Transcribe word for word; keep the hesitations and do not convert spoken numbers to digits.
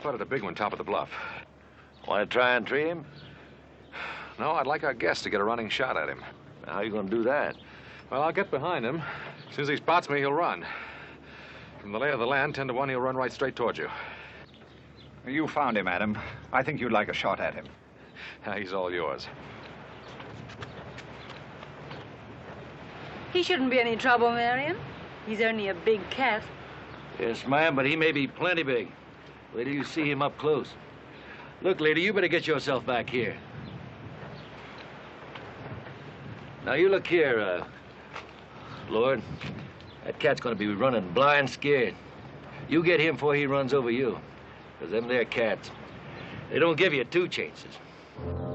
spotted a big one top of the bluff. Want to try and tree him? No, I'd like our guest to get a running shot at him. How are you going to do that? Well, I'll get behind him. As soon as he spots me, he'll run. From the lay of the land, ten to one, he'll run right straight towards you. You found him, Adam. I think you'd like a shot at him. He's all yours. He shouldn't be any trouble, Marion. He's only a big cat. Yes, ma'am, but he may be plenty big. Wait till you see him up close. Look, lady, you better get yourself back here. Now, you look here, uh, Lord. That cat's gonna be running blind scared. You get him before he runs over you. Because them there cats, they don't give you two chances.